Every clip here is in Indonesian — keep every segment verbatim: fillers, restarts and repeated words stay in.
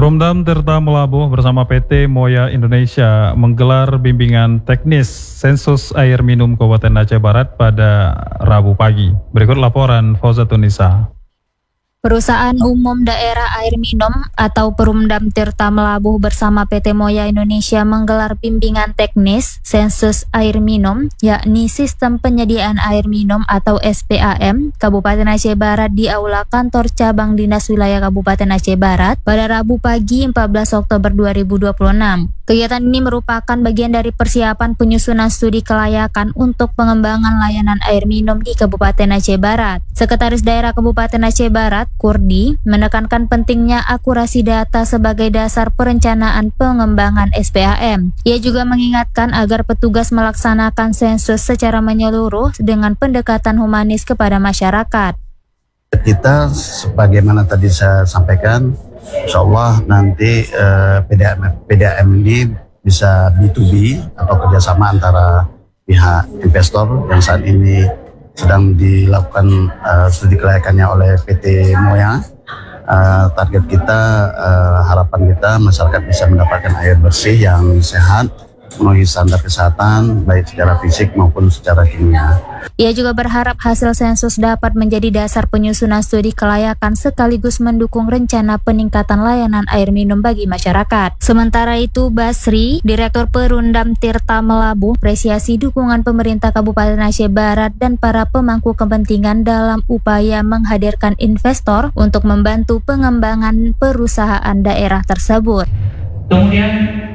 Perumdam Tirta Melabuh bersama P T Moya Indonesia menggelar bimbingan teknis sensus air minum Kabupaten Aceh Barat pada Rabu pagi. Berikut laporan Fauzatun Nisa. Perusahaan Umum Daerah Air Minum atau Perumdam Tirta Melabuh bersama P T Moya Indonesia menggelar bimbingan teknis sensus air minum, yakni Sistem Penyediaan Air Minum atau S P A M Kabupaten Aceh Barat di Aula Kantor Cabang Dinas Wilayah Kabupaten Aceh Barat pada Rabu pagi empat belas Oktober dua ribu dua puluh enam. Kegiatan ini merupakan bagian dari persiapan penyusunan studi kelayakan untuk pengembangan layanan air minum di Kabupaten Aceh Barat. Sekretaris Daerah Kabupaten Aceh Barat, Kurdi, menekankan pentingnya akurasi data sebagai dasar perencanaan pengembangan S P A M. Ia juga mengingatkan agar petugas melaksanakan sensus secara menyeluruh dengan pendekatan humanis kepada masyarakat. Kita, sebagaimana tadi saya sampaikan, insya Allah nanti eh, P D A M, P D A M ini bisa B to B atau kerjasama antara pihak investor yang saat ini sedang dilakukan uh, studi kelayakannya oleh P T Moya. Uh, target kita, uh, harapan kita masyarakat bisa mendapatkan air bersih yang sehat, memenuhi standar kesehatan baik secara fisik maupun secara kimia. Ia juga berharap hasil sensus dapat menjadi dasar penyusunan studi kelayakan sekaligus mendukung rencana peningkatan layanan air minum bagi masyarakat. Sementara itu, Basri, Direktur Perumdam Tirta Melabuh, apresiasi dukungan pemerintah Kabupaten Aceh Barat dan para pemangku kepentingan dalam upaya menghadirkan investor untuk membantu pengembangan perusahaan daerah tersebut. Kemudian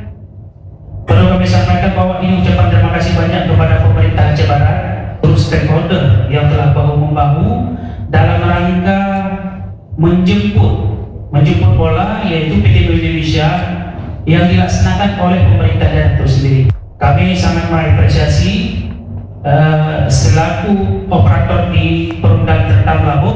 perlu kami sampaikan bahwa ini ucapan terima kasih banyak kepada pemerintah Aceh Barat, seluruh stakeholder yang telah bahu-membahu dalam rangka menjemput menjemput bola, yaitu P T Moya Indonesia yang dilaksanakan oleh pemerintah daerah itu sendiri. Kami sangat mengapresiasi uh, selaku operator di Perumdam Tirta Melabuh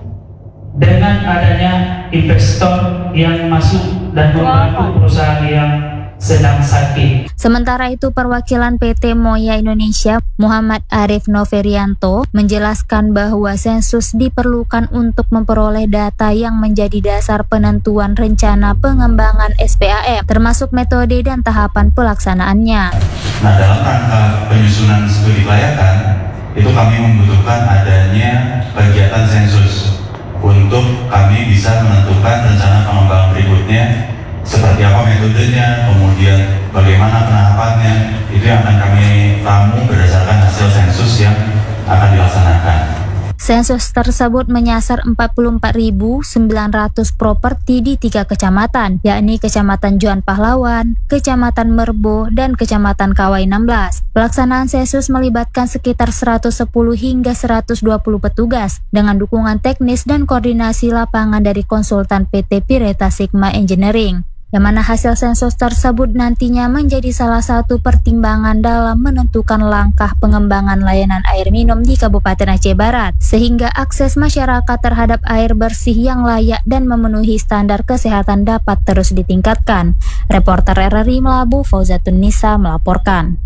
dengan adanya investor yang masuk dan membantu perusahaan yang sedang sakit. Sementara itu, perwakilan P T Moya Indonesia Muhammad Arif Noverianto menjelaskan bahwa sensus diperlukan untuk memperoleh data yang menjadi dasar penentuan rencana pengembangan S P A M, termasuk metode dan tahapan pelaksanaannya. Nah, dalam rangka penyusunan studi kelayakan itu kami membutuhkan adanya kegiatan sensus untuk kami bisa menentukan rencana pengembangan berikutnya, seperti apa metodenya, kemudian bagaimana penahapannya, itu yang akan kami ramu berdasarkan hasil sensus yang akan dilaksanakan. Sensus tersebut menyasar empat puluh empat ribu sembilan ratus properti di tiga kecamatan, yakni Kecamatan Juan Pahlawan, Kecamatan Merbo, dan Kecamatan Kawai enam belas. Pelaksanaan sensus melibatkan sekitar seratus sepuluh hingga seratus dua puluh petugas dengan dukungan teknis dan koordinasi lapangan dari konsultan P T Pireta Sigma Engineering, yang mana hasil sensus tersebut nantinya menjadi salah satu pertimbangan dalam menentukan langkah pengembangan layanan air minum di Kabupaten Aceh Barat, sehingga akses masyarakat terhadap air bersih yang layak dan memenuhi standar kesehatan dapat terus ditingkatkan. Reporter R R I Melabuh, Fauzatun Nisa melaporkan.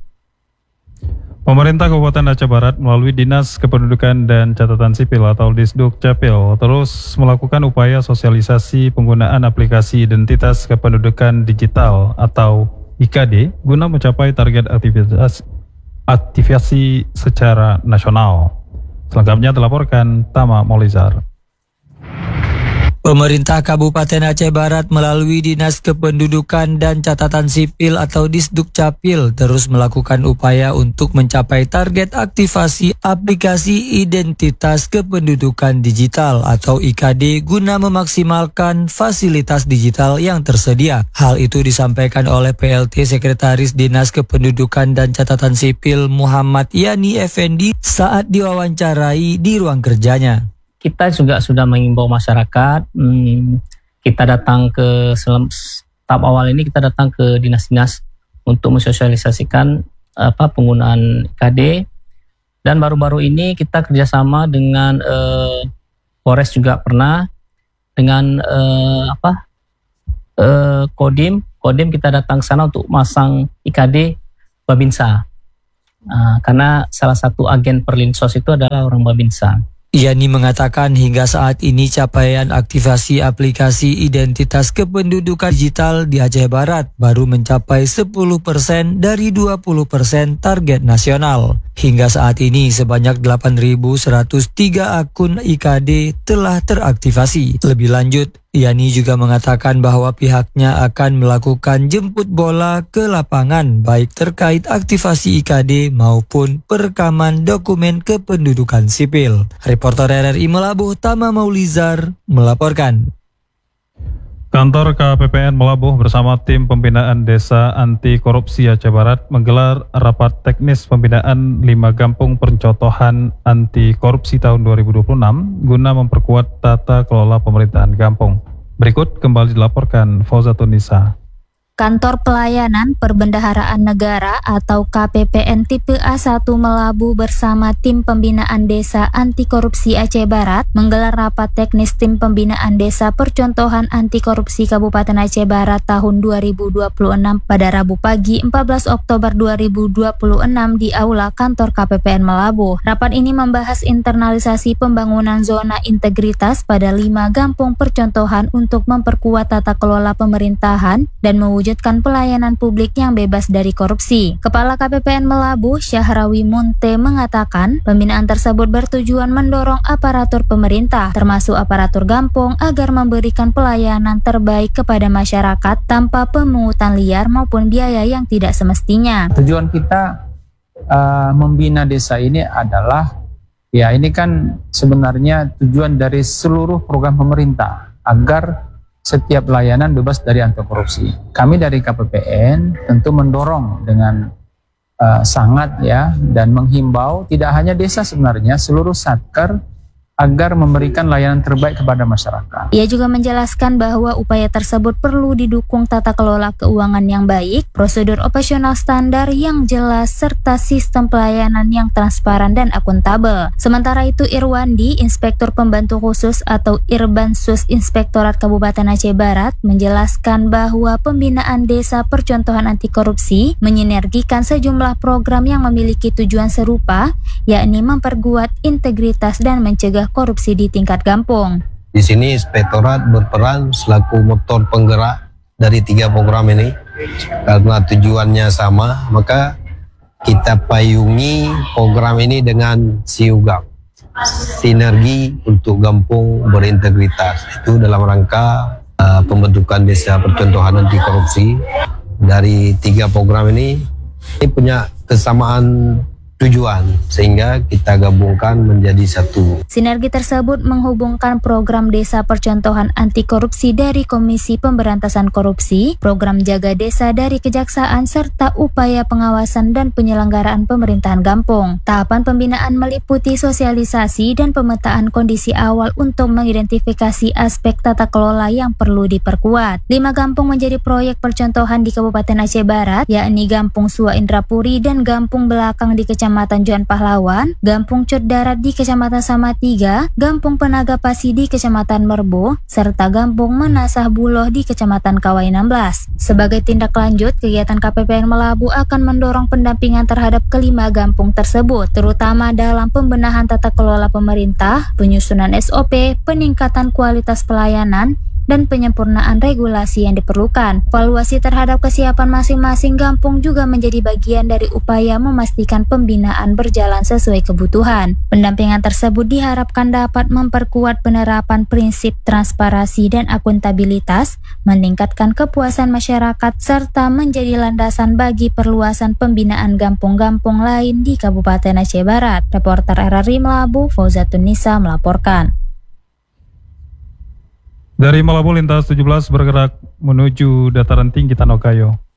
Pemerintah Kabupaten Aceh Barat melalui Dinas Kependudukan dan Catatan Sipil atau Disduk Capil terus melakukan upaya sosialisasi penggunaan aplikasi identitas kependudukan digital atau I K D guna mencapai target aktivitas aktivasi secara nasional. Selengkapnya dilaporkan Tama Molizar. Pemerintah Kabupaten Aceh Barat melalui Dinas Kependudukan dan Catatan Sipil atau Disduk Capil terus melakukan upaya untuk mencapai target aktivasi aplikasi identitas kependudukan digital atau I K D guna memaksimalkan fasilitas digital yang tersedia. Hal itu disampaikan oleh P L T Sekretaris Dinas Kependudukan dan Catatan Sipil Muhammad Yani Effendi saat diwawancarai di ruang kerjanya. Kita juga sudah mengimbau masyarakat, hmm, kita datang ke tahap awal ini kita datang ke dinas-dinas untuk mensosialisasikan apa penggunaan I K D, dan baru-baru ini kita kerjasama dengan eh, Polres juga pernah dengan eh, apa eh, Kodim, Kodim kita datang ke sana untuk masang I K D Babinsa, nah, karena salah satu agen Perlinsos itu adalah orang Babinsa. Yani mengatakan hingga saat ini capaian aktivasi aplikasi identitas kependudukan digital di Aceh Barat baru mencapai sepuluh persen dari dua puluh persen target nasional. Hingga saat ini sebanyak delapan ribu seratus tiga akun I K D telah teraktivasi. Lebih lanjut, Yani juga mengatakan bahwa pihaknya akan melakukan jemput bola ke lapangan baik terkait aktivasi I K D maupun perekaman dokumen kependudukan sipil. Reporter R R I Melabuh Tama Maulizar melaporkan. Kantor K P P N Melabuh bersama tim pembinaan Desa Anti Korupsi Aceh Barat menggelar rapat teknis pembinaan lima kampung pencontohan anti korupsi tahun dua ribu dua puluh enam guna memperkuat tata kelola pemerintahan kampung. Berikut kembali dilaporkan Fauzatun Nisa. Kantor Pelayanan Perbendaharaan Negara atau K P P N Tipe A satu Melabuh bersama tim pembinaan Desa Anti Korupsi Aceh Barat menggelar rapat teknis tim pembinaan Desa Percontohan Anti Korupsi Kabupaten Aceh Barat tahun dua ribu dua puluh enam pada Rabu pagi empat belas Oktober dua ribu dua puluh enam di Aula Kantor K P P N Melabuh. Rapat ini membahas internalisasi pembangunan zona integritas pada lima kampung percontohan untuk memperkuat tata kelola pemerintahan dan mewujudkan mewujudkan pelayanan publik yang bebas dari korupsi. Kepala K P P N Melabuh Syahrawi Munte mengatakan pembinaan tersebut bertujuan mendorong aparatur pemerintah termasuk aparatur kampung agar memberikan pelayanan terbaik kepada masyarakat tanpa pemungutan liar maupun biaya yang tidak semestinya. Tujuan kita uh, membina desa ini adalah ya ini kan sebenarnya tujuan dari seluruh program pemerintah agar setiap layanan bebas dari anti korupsi. Kami dari K P P N tentu mendorong dengan uh, sangat ya dan menghimbau tidak hanya desa sebenarnya seluruh satker agar memberikan layanan terbaik kepada masyarakat. Ia juga menjelaskan bahwa upaya tersebut perlu didukung tata kelola keuangan yang baik, prosedur operasional standar yang jelas, serta sistem pelayanan yang transparan dan akuntabel. Sementara itu Irwandi, Inspektur Pembantu Khusus atau Irbansus Inspektorat Kabupaten Aceh Barat, menjelaskan bahwa pembinaan Desa Percontohan Anti Korupsi menyinergikan sejumlah program yang memiliki tujuan serupa, yakni memperkuat integritas dan mencegah korupsi di tingkat kampung. Di sini Inspektorat berperan selaku motor penggerak dari tiga program ini karena tujuannya sama, maka kita payungi program ini dengan SIUGAP, sinergi untuk kampung berintegritas. Itu dalam rangka uh, pembentukan Desa Percontohan Anti Korupsi. Dari tiga program ini, ini punya kesamaan tujuan sehingga kita gabungkan menjadi satu. Sinergi tersebut menghubungkan program Desa Percontohan Anti Korupsi dari Komisi Pemberantasan Korupsi, program Jaga Desa dari Kejaksaan, serta upaya pengawasan dan penyelenggaraan pemerintahan kampung. Tahapan pembinaan meliputi sosialisasi dan pemetaan kondisi awal untuk mengidentifikasi aspek tata kelola yang perlu diperkuat. Lima kampung menjadi proyek percontohan di Kabupaten Aceh Barat, yakni Kampung Sua Indrapuri dan Kampung Belakang di Kecamatan Kecamatan Juan Pahlawan, Kampung Cut Darat di Kecamatan Samatiga, Kampung Penaga Pasi di Kecamatan Merbo, serta Kampung Menasah Buloh di Kecamatan Kawai enam belas. Sebagai tindak lanjut, kegiatan K P P N Melabuh akan mendorong pendampingan terhadap kelima kampung tersebut, terutama dalam pembenahan tata kelola pemerintah, penyusunan S O P, peningkatan kualitas pelayanan, dan penyempurnaan regulasi yang diperlukan. Evaluasi terhadap kesiapan masing-masing kampung juga menjadi bagian dari upaya memastikan pembinaan berjalan sesuai kebutuhan. Pendampingan tersebut diharapkan dapat memperkuat penerapan prinsip transparansi dan akuntabilitas, meningkatkan kepuasan masyarakat, serta menjadi landasan bagi perluasan pembinaan kampung-kampung lain di Kabupaten Aceh Barat. Reporter R R I Melabuh, Fauzatun Nisa melaporkan. Dari Melabuh, lintas tujuh belas bergerak menuju dataran tinggi Tanokayo.